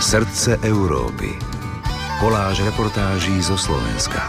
Srdce Európy. Koláž reportáží zo Slovenska.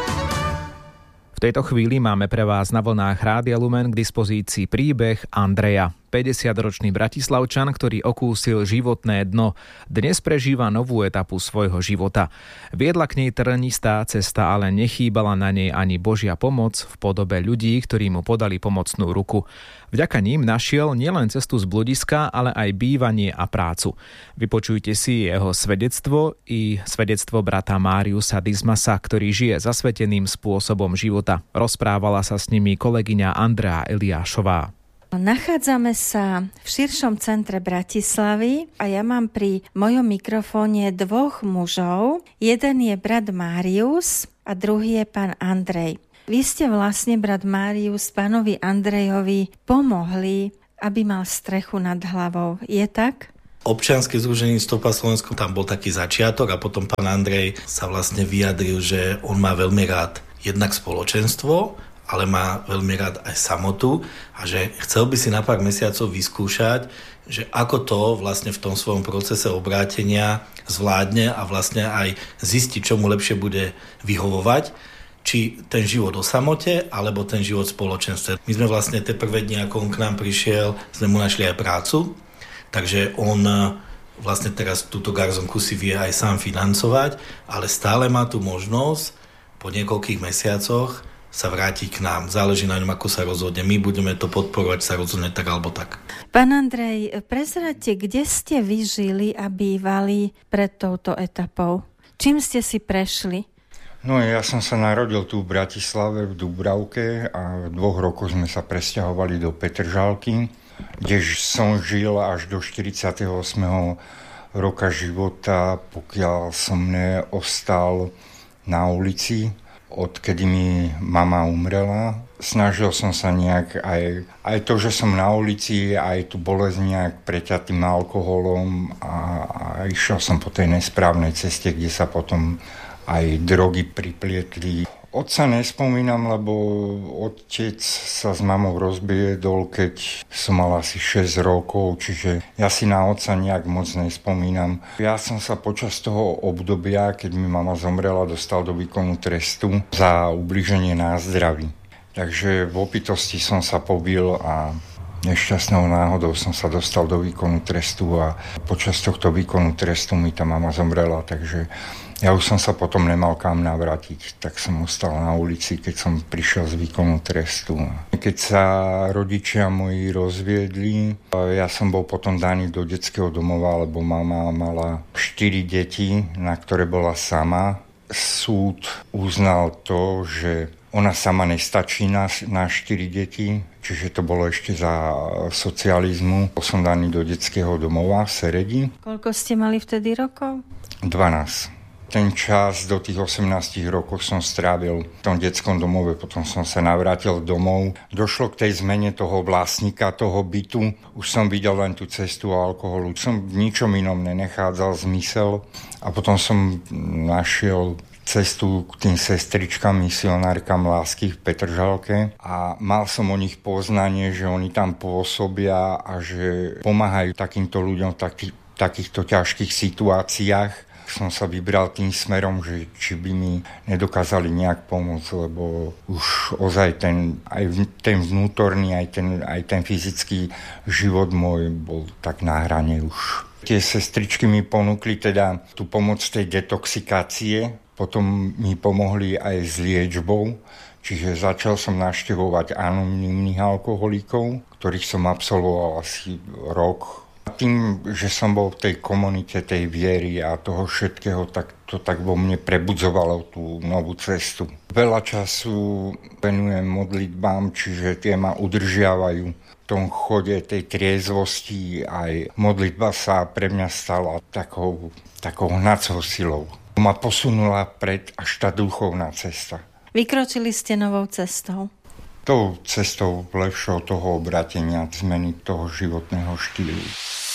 V tejto chvíli máme pre vás na vlnách Rádia Lumen k dispozícii príbeh Andreja. 50-ročný Bratislavčan, ktorý okúsil životné dno. Dnes prežíva novú etapu svojho života. Viedla k nej trnistá cesta, ale nechýbala na nej ani Božia pomoc v podobe ľudí, ktorí mu podali pomocnú ruku. Vďaka ním našiel nielen cestu z bludiska, ale aj bývanie a prácu. Vypočujte si jeho svedectvo i svedectvo brata Máriusa Dismasa, ktorý žije zasveteným spôsobom života. Rozprávala sa s nimi kolegyňa Andrea Eliášová. Nachádzame sa v širšom centre Bratislavy a ja mám pri mojom mikrofóne dvoch mužov. Jeden je brat Márius a druhý je pán Andrej. Vy ste vlastne, brat Márius, pánovi Andrejovi pomohli, aby mal strechu nad hlavou. Je tak? Občianske združenie Stopa Slovensko, tam bol taký začiatok a potom pán Andrej sa vlastne vyjadril, že on má veľmi rád jednak spoločenstvo, ale má veľmi rád aj samotu a že chcel by si na pár mesiacov vyskúšať, že ako to vlastne v tom svojom procese obrátenia zvládne a vlastne aj zistiť, čo mu lepšie bude vyhovovať, či ten život o samote, alebo ten život v spoločenstve. My sme vlastne tie prvé dni, ako on k nám prišiel, sme mu našli aj prácu, takže on vlastne teraz túto garzonku si vie aj sám financovať, ale stále má tu možnosť po niekoľkých mesiacoch sa vráti k nám. Záleží na ňom, ako sa rozhodne. My budeme to podporovať, sa rozhodne tak alebo tak. Pán Andrej, prezrate, kde ste vy žili a bývali pred touto etapou? Čím ste si prešli? No ja som sa narodil tu v Bratislave, v Dúbravke a v 2 rokoch sme sa presťahovali do Petržalky, kde som žil až do 48. roka života, pokiaľ som neostal na ulici, odkedy mi mama umrela. Snažil som sa nejak aj to, že som na ulici, aj tú bolesť nejak preťatým alkoholom a išiel som po tej nesprávnej ceste, kde sa potom aj drogy priplietli. Otca nespomínam, lebo otec sa s mamou rozbiedol, keď som mal asi 6 rokov, čiže ja si na otca nejak moc nespomínam. Ja som sa počas toho obdobia, keď mi mama zomrela, dostal do výkonu trestu za ublíženie na zdraví. Takže v opitosti som sa pobil a nešťastnou náhodou som sa dostal do výkonu trestu a počas tohto výkonu trestu mi tá mama zomrela, takže ja už som sa potom nemal kam navrátiť, tak som ostal na ulici, keď som prišiel z výkonu trestu. Keď sa rodičia moji rozviedli, ja som bol potom daný do detského domova, lebo mama mala 4 deti, na ktoré bola sama. Súd uznal to, že ona sama nestačí na 4 deti, čiže to bolo ešte za socializmu. Bol som daný do detského domova v Seredi. Koľko ste mali vtedy rokov? 12. Ten čas do tých 18 rokov som strávil v tom detskom domove, potom som sa navrátil domov. Došlo k tej zmene toho vlastníka, toho bytu. Už som videl len tú cestu alkoholu. Som v ničom inom nenechádzal zmysel a potom som našiel cestu k tým sestričkám, misionárkam lásky v Petržalke a mal som o nich poznanie, že oni tam pôsobia a že pomáhajú takýmto ľuďom v takýchto ťažkých situáciách. Som sa vybral tým smerom, že či by mi nedokázali nejak pomôcť, lebo už ozaj ten vnútorný, aj ten fyzický život môj bol tak na hrane už. Tie sestričky mi ponúkli teda tú pomoc tej detoxikácie, potom mi pomohli aj s liečbou, čiže začal som navštevovať anonymných alkoholikov, ktorých som absolvoval asi rok. Tým, že som bol v tej komunite tej viery a toho všetkého, tak to tak vo mne prebudzovalo tú novú cestu. Veľa času venujem modlitbám, čiže tie ma udržiavajú v tom chode tej triezvosti. Aj modlitba sa pre mňa stala takou hnacou silou. Ma posunula pred až tá duchovná cesta. Vykročili ste novou cestou? Tou cestou lepšieho toho obratenia, zmeny toho životného štýlu.